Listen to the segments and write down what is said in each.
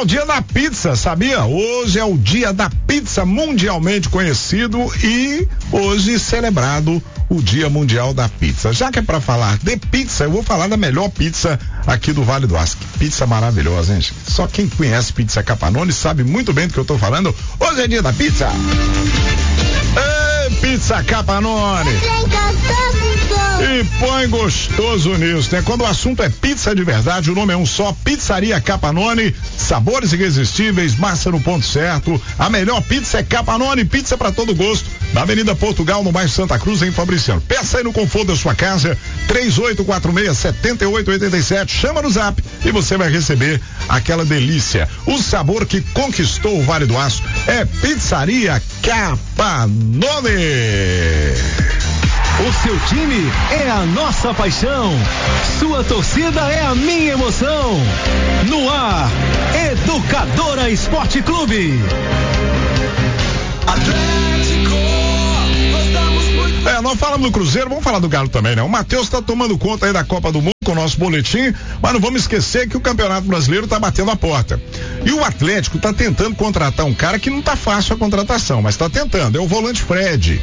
o dia da pizza, sabia? Hoje é o dia da pizza mundialmente conhecido e hoje celebrado o Dia Mundial da Pizza. Já que é pra falar de pizza, eu vou falar da melhor pizza aqui do Vale do Aço. Que pizza maravilhosa, hein? Só quem conhece Pizza Capanone sabe muito bem do que eu tô falando. Hoje é dia da pizza. Pizza Capanone. E põe gostoso nisso, né? Quando o assunto é pizza de verdade, o nome é um só: Pizzaria Capanone. Sabores irresistíveis, massa no ponto certo. A melhor pizza é Capanone, pizza pra todo gosto. Na Avenida Portugal, no bairro Santa Cruz, em Fabriciano. Peça aí no conforto da sua casa, 3846-7887. Chama no zap e você vai receber aquela delícia. O sabor que conquistou o Vale do Aço é Pizzaria Capanone. O seu time é a nossa paixão. Sua torcida é a minha emoção. No ar, Educadora Esporte Clube. Nós falamos do Cruzeiro, vamos falar do Galo também, né? O Matheus tá tomando conta aí da Copa do Mundo com o nosso boletim, mas não vamos esquecer que o Campeonato Brasileiro tá batendo a porta. E o Atlético tá tentando contratar um cara que não tá fácil a contratação, mas tá tentando, é o volante Fred.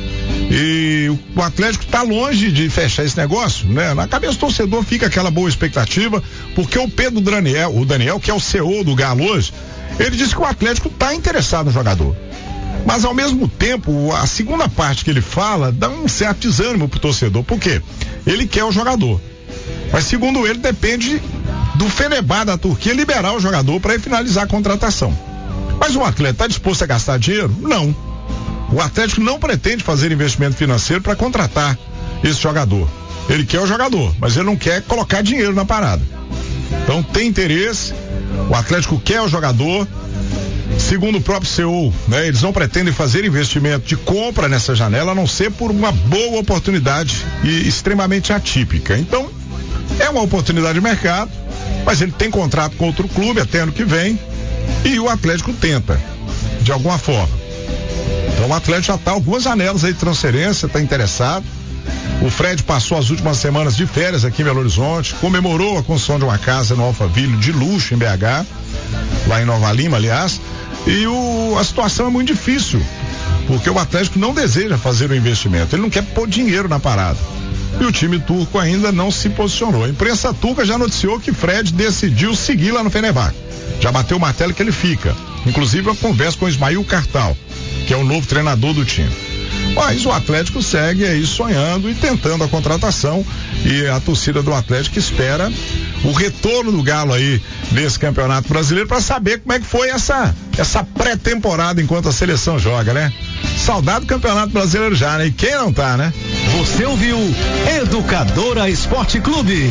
E o Atlético tá longe de fechar esse negócio, né? Na cabeça do torcedor fica aquela boa expectativa, porque o Daniel, que é o CEO do Galo hoje, ele disse que o Atlético tá interessado no jogador. Mas ao mesmo tempo, a segunda parte que ele fala dá um certo desânimo pro torcedor. Por quê? Ele quer o jogador. Mas segundo ele, depende do Fenerbahçe da Turquia liberar o jogador para finalizar a contratação. Mas o atleta está disposto a gastar dinheiro? Não. O Atlético não pretende fazer investimento financeiro para contratar esse jogador. Ele quer o jogador, mas ele não quer colocar dinheiro na parada. Então tem interesse, o Atlético quer o jogador. Segundo o próprio CEO, né, eles não pretendem fazer investimento de compra nessa janela, a não ser por uma boa oportunidade e extremamente atípica. Então, é uma oportunidade de mercado, mas ele tem contrato com outro clube até ano que vem e o Atlético tenta, de alguma forma. Então o Atlético já está algumas janelas aí de transferência, está interessado. O Fred passou as últimas semanas de férias aqui em Belo Horizonte, comemorou a construção de uma casa no Alphaville de luxo em BH, lá em Nova Lima, aliás. E a situação é muito difícil, porque o Atlético não deseja fazer o investimento, ele não quer pôr dinheiro na parada. E o time turco ainda não se posicionou. A imprensa turca já noticiou que Fred decidiu seguir lá no Fenerbahçe. Já bateu o martelo que ele fica. Inclusive uma conversa com o Ismail Kartal, que é o novo treinador do time. Mas o Atlético segue aí sonhando e tentando a contratação, e a torcida do Atlético espera o retorno do Galo aí nesse Campeonato Brasileiro para saber como é que foi essa pré-temporada enquanto a seleção joga, né? Saudade do Campeonato Brasileiro já, né? E quem não tá, né? Você ouviu Educadora Esporte Clube.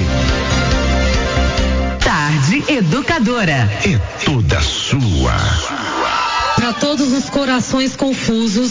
Tarde Educadora. É toda sua. Para todos os corações confusos,